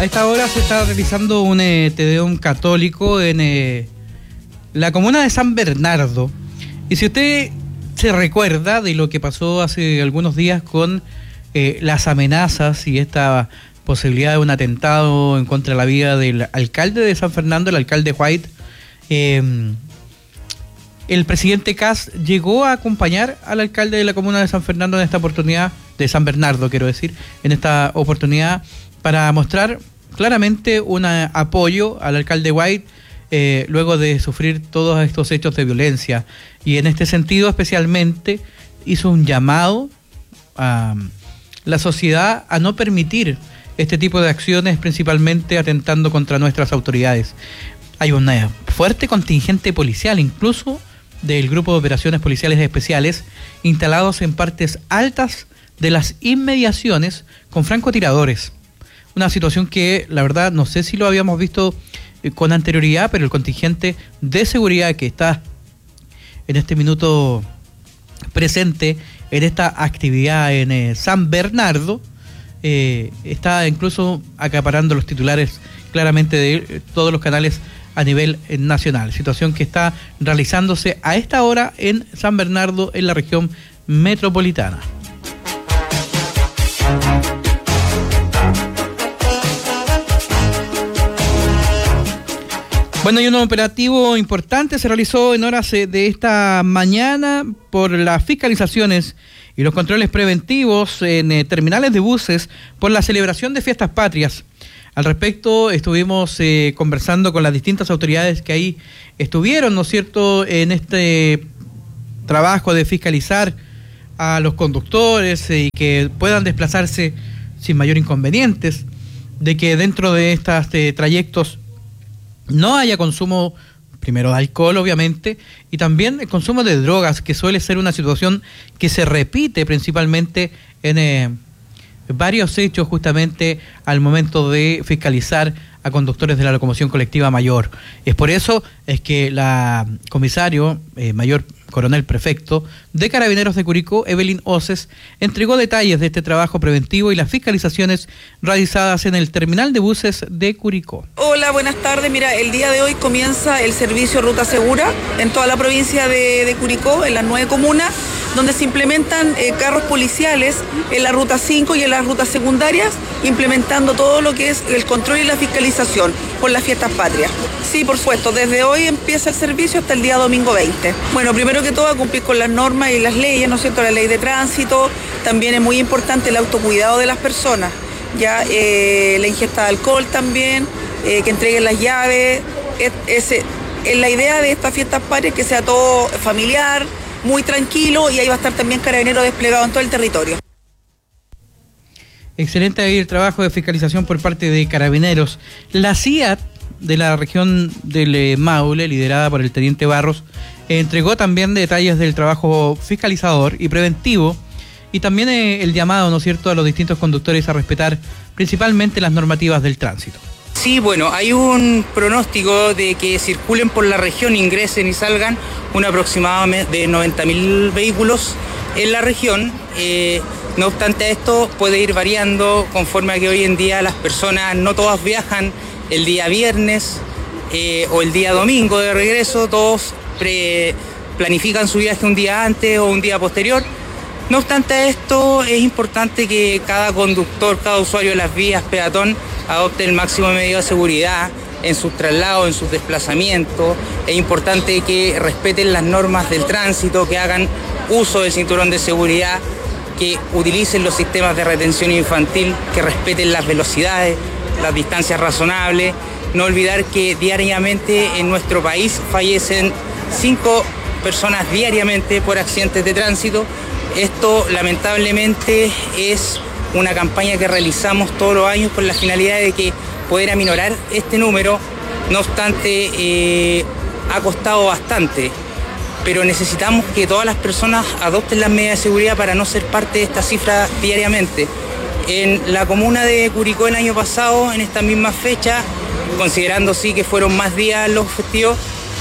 A esta hora se está realizando un Te Deum católico en la comuna de San Bernardo. Y si usted se recuerda de lo que pasó hace algunos días con las amenazas y esta posibilidad de un atentado en contra de la vida del alcalde de San Fernando, el alcalde White, el presidente Kast llegó a acompañar al alcalde de la comuna de San Fernando en esta oportunidad, de San Bernardo quiero decir, en esta oportunidad para mostrar claramente un apoyo al alcalde White luego de sufrir todos estos hechos de violencia. Y en este sentido especialmente hizo un llamado a la sociedad a no permitir este tipo de acciones, principalmente atentando contra nuestras autoridades. Hay un fuerte contingente policial, incluso del Grupo de Operaciones Policiales Especiales, instalados en partes altas de las inmediaciones con francotiradores. Una situación que, la verdad, no sé si lo habíamos visto con anterioridad, pero el contingente de seguridad que está en este minuto presente en esta actividad en San Bernardo, está incluso acaparando los titulares claramente de todos los canales a nivel nacional. Situación que está realizándose a esta hora en San Bernardo, en la región metropolitana. Bueno, y un operativo importante se realizó en horas de esta mañana por las fiscalizaciones y los controles preventivos en terminales de buses por la celebración de fiestas patrias. Al respecto, estuvimos conversando con las distintas autoridades que ahí estuvieron, ¿no es cierto?, en este trabajo de fiscalizar a los conductores y que puedan desplazarse sin mayor inconvenientes, de que dentro de estos trayectos no haya consumo, primero de alcohol obviamente, y también el consumo de drogas, que suele ser una situación que se repite principalmente en varios hechos justamente al momento de fiscalizar a conductores de la locomoción colectiva mayor. Es por eso es que la comisario mayor coronel prefecto de Carabineros de Curicó, Evelyn Oces, entregó detalles de este trabajo preventivo y las fiscalizaciones realizadas en el terminal de buses de Curicó. Hola, buenas tardes. Mira, el día de hoy comienza el servicio Ruta Segura en toda la provincia de Curicó, en las 9 comunas, donde se implementan carros policiales en la Ruta 5 y en las rutas secundarias, implementando todo lo que es el control y la fiscalización por las fiestas patrias. Sí, por supuesto, desde hoy empieza el servicio hasta el día domingo 20. Bueno, primero que todo, a cumplir con las normas y las leyes, ¿no es cierto?, la ley de tránsito. También es muy importante el autocuidado de las personas, ya la ingesta de alcohol también, que entreguen las llaves. Es la idea de estas fiestas patrias, que sea todo familiar, muy tranquilo, y ahí va a estar también Carabineros desplegado en todo el territorio. Excelente ahí el trabajo de fiscalización por parte de Carabineros. La CIAT de la región del Maule, liderada por el teniente Barros, entregó también detalles del trabajo fiscalizador y preventivo, y también el llamado, ¿no es cierto?, a los distintos conductores a respetar principalmente las normativas del tránsito. Sí, bueno, hay un pronóstico de que circulen por la región, ingresen y salgan un aproximado de 90.000 vehículos en la región. No obstante, esto puede ir variando conforme a que hoy en día las personas no todas viajan el día viernes o el día domingo de regreso, todos planifican su viaje un día antes o un día posterior. No obstante esto, es importante que cada conductor, cada usuario de las vías, peatón, adopte el máximo de medidas de seguridad en sus traslados, en sus desplazamientos. Es importante que respeten las normas del tránsito, que hagan uso del cinturón de seguridad, que utilicen los sistemas de retención infantil, que respeten las velocidades, las distancias razonables. No olvidar que diariamente en nuestro país fallecen 5 personas diariamente por accidentes de tránsito. Esto lamentablemente es una campaña que realizamos todos los años con la finalidad de que poder aminorar este número. No obstante, ha costado bastante, pero necesitamos que todas las personas adopten las medidas de seguridad para no ser parte de esta cifra diariamente. En la comuna de Curicó el año pasado, en esta misma fecha, considerando sí que fueron más días los festivos,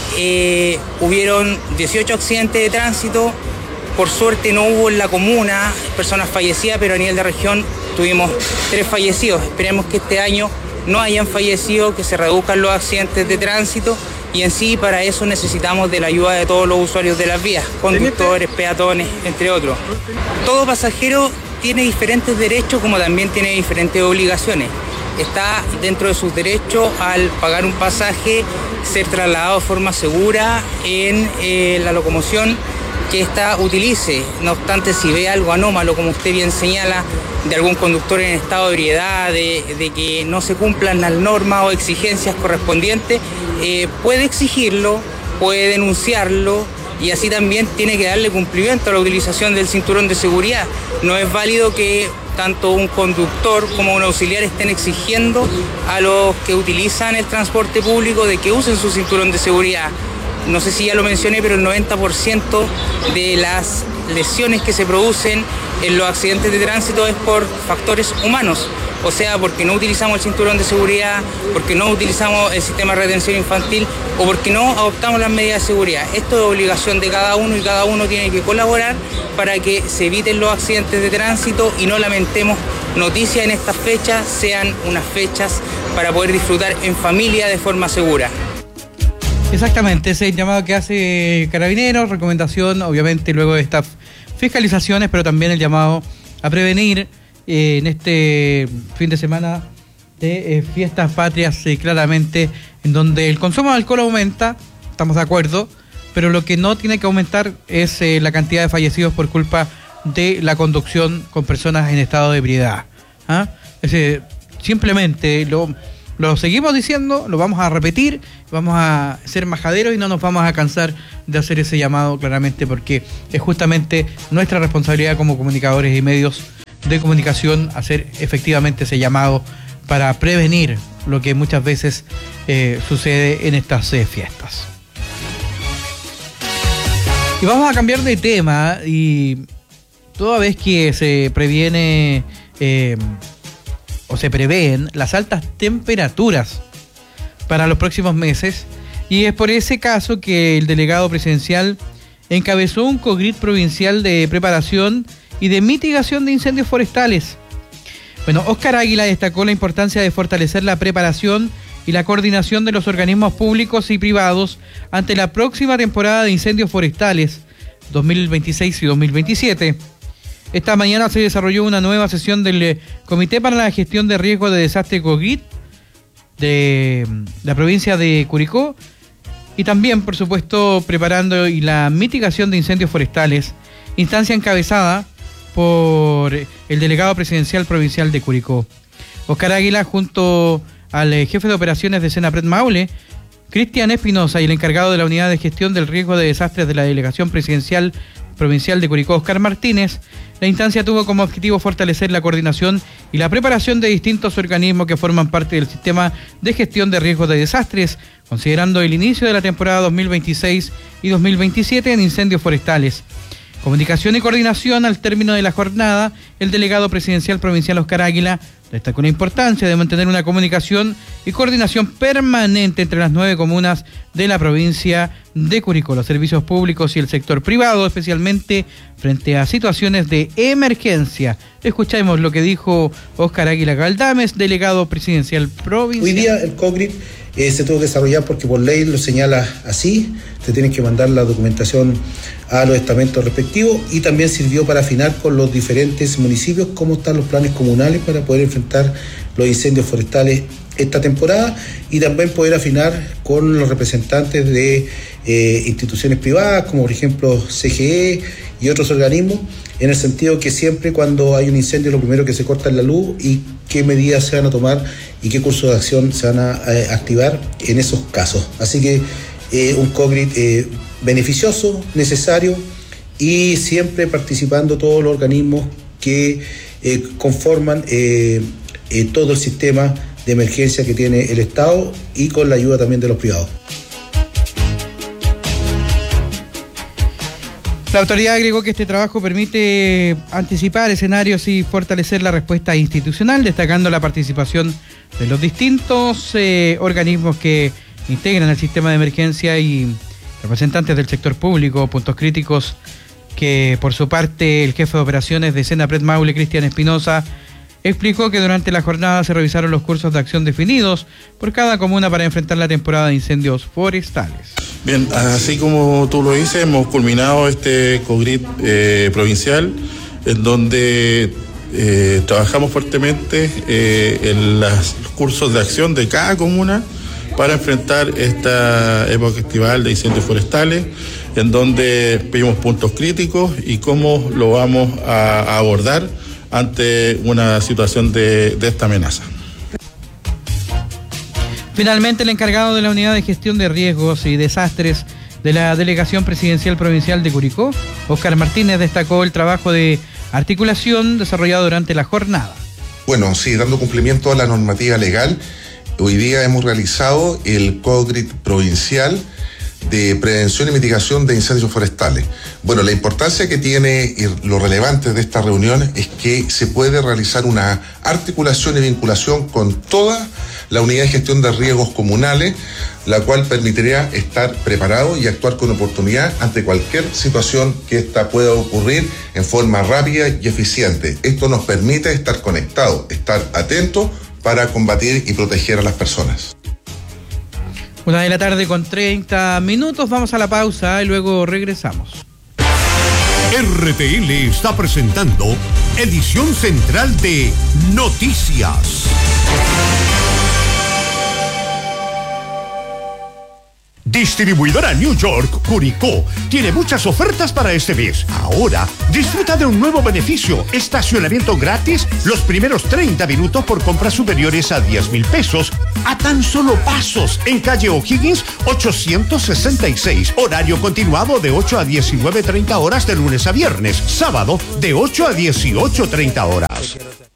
hubieron 18 accidentes de tránsito. Por suerte no hubo en la comuna personas fallecidas, pero a nivel de región tuvimos 3 fallecidos. Esperemos que este año no hayan fallecido, que se reduzcan los accidentes de tránsito, y en sí para eso necesitamos de la ayuda de todos los usuarios de las vías, conductores, peatones, entre otros. Todo pasajero tiene diferentes derechos como también tiene diferentes obligaciones. Está dentro de sus derechos al pagar un pasaje, ser trasladado de forma segura en la locomoción que ésta utilice. No obstante, si ve algo anómalo, como usted bien señala, de algún conductor en estado de ebriedad, de que no se cumplan las normas o exigencias correspondientes, puede exigirlo, puede denunciarlo, y así también tiene que darle cumplimiento a la utilización del cinturón de seguridad. No es válido que tanto un conductor como un auxiliar estén exigiendo a los que utilizan el transporte público de que usen su cinturón de seguridad. No sé si ya lo mencioné, pero el 90% de las lesiones que se producen en los accidentes de tránsito es por factores humanos. O sea, porque no utilizamos el cinturón de seguridad, porque no utilizamos el sistema de retención infantil o porque no adoptamos las medidas de seguridad. Esto es obligación de cada uno y cada uno tiene que colaborar para que se eviten los accidentes de tránsito y no lamentemos noticias en estas fechas, sean unas fechas para poder disfrutar en familia de forma segura. Exactamente, ese es el llamado que hace Carabineros, recomendación obviamente luego de estas fiscalizaciones, pero también el llamado a prevenir en este fin de semana de fiestas patrias, claramente, en donde el consumo de alcohol aumenta, estamos de acuerdo, pero lo que no tiene que aumentar es la cantidad de fallecidos por culpa de la conducción con personas en estado de ebriedad. Simplemente lo seguimos diciendo, lo vamos a repetir, vamos a ser majaderos y no nos vamos a cansar de hacer ese llamado claramente, porque es justamente nuestra responsabilidad como comunicadores y medios de comunicación hacer efectivamente ese llamado para prevenir lo que muchas veces sucede en estas fiestas. Y vamos a cambiar de tema, y toda vez que se previene o se prevén las altas temperaturas para los próximos meses, y es por ese caso que el delegado presidencial encabezó un COGRIT provincial de preparación y de mitigación de incendios forestales. Bueno, Óscar Águila destacó la importancia de fortalecer la preparación y la coordinación de los organismos públicos y privados ante la próxima temporada de incendios forestales 2026 y 2027. Esta mañana se desarrolló una nueva sesión del Comité para la Gestión de Riesgo de Desastre COGRIT de la provincia de Curicó, y también, por supuesto, preparando y la mitigación de incendios forestales, instancia encabezada por el delegado presidencial provincial de Curicó. Óscar Águila, junto al jefe de operaciones de Senapred Maule, Cristian Espinosa, y el encargado de la unidad de gestión del riesgo de desastres de la delegación presidencial provincial de Curicó, Óscar Martínez, la instancia tuvo como objetivo fortalecer la coordinación y la preparación de distintos organismos que forman parte del sistema de gestión de riesgos de desastres, considerando el inicio de la temporada 2026 y 2027 en incendios forestales. Comunicación y coordinación. Al término de la jornada, el delegado presidencial provincial Óscar Águila destacó la importancia de mantener una comunicación y coordinación permanente entre las 9 comunas de la provincia de Curicó, los servicios públicos y el sector privado, especialmente frente a situaciones de emergencia. Escuchemos lo que dijo Óscar Águila Galdames, delegado presidencial provincial. Hoy día el COGRIT se tuvo que desarrollar porque por ley lo señala así, se tiene que mandar la documentación a los estamentos respectivos, y también sirvió para afinar con los diferentes municipios cómo están los planes comunales para poder enfrentar los incendios forestales esta temporada, y también poder afinar con los representantes de instituciones privadas como por ejemplo CGE y otros organismos, en el sentido que siempre cuando hay un incendio lo primero que se corta es la luz, y qué medidas se van a tomar y qué cursos de acción se van a activar en esos casos. Así que un COGRIT beneficioso, necesario, y siempre participando todos los organismos que conforman todo el sistema de emergencia que tiene el Estado, y con la ayuda también de los privados. La autoridad agregó que este trabajo permite anticipar escenarios y fortalecer la respuesta institucional, destacando la participación de los distintos organismos que integran el sistema de emergencia y representantes del sector público, puntos críticos que por su parte el jefe de operaciones de Senapred Maule, Cristian Espinosa, Explicó que durante la jornada se revisaron los cursos de acción definidos por cada comuna para enfrentar la temporada de incendios forestales. Bien, así como tú lo dices, hemos culminado este COGRIT provincial, en donde trabajamos fuertemente en los cursos de acción de cada comuna para enfrentar esta época estival de incendios forestales, en donde pedimos puntos críticos y cómo lo vamos a abordar ante una situación de esta amenaza. Finalmente, el encargado de la Unidad de Gestión de Riesgos y Desastres de la Delegación Presidencial Provincial de Curicó, Óscar Martínez, destacó el trabajo de articulación desarrollado durante la jornada. Bueno, sí, dando cumplimiento a la normativa legal, hoy día hemos realizado el COGRIT provincial de prevención y mitigación de incendios forestales. Bueno, la importancia que tiene y lo relevante de esta reunión es que se puede realizar una articulación y vinculación con toda la unidad de gestión de riesgos comunales, la cual permitiría estar preparado y actuar con oportunidad ante cualquier situación que esta pueda ocurrir en forma rápida y eficiente. Esto nos permite estar conectados, estar atentos para combatir y proteger a las personas. 1:30 p.m, vamos a la pausa y luego regresamos. RTL está presentando edición central de Noticias. Distribuidora New York Curicó tiene muchas ofertas para este mes. Ahora, disfruta de un nuevo beneficio: estacionamiento gratis los primeros 30 minutos por compras superiores a 10,000 pesos a tan solo pasos en calle O'Higgins 866. Horario continuado de 8 a 19:30 horas de lunes a viernes. Sábado de 8 a 18:30 horas.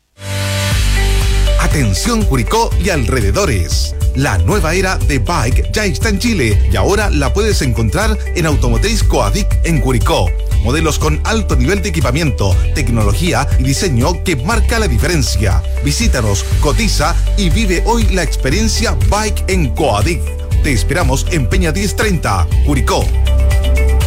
Atención Curicó y alrededores. La nueva era de Bike ya está en Chile y ahora la puedes encontrar en Automotriz Coadic en Curicó. Modelos con alto nivel de equipamiento, tecnología y diseño que marca la diferencia. Visítanos, cotiza y vive hoy la experiencia Bike en Coadic. Te esperamos en Peña 1030, Curicó.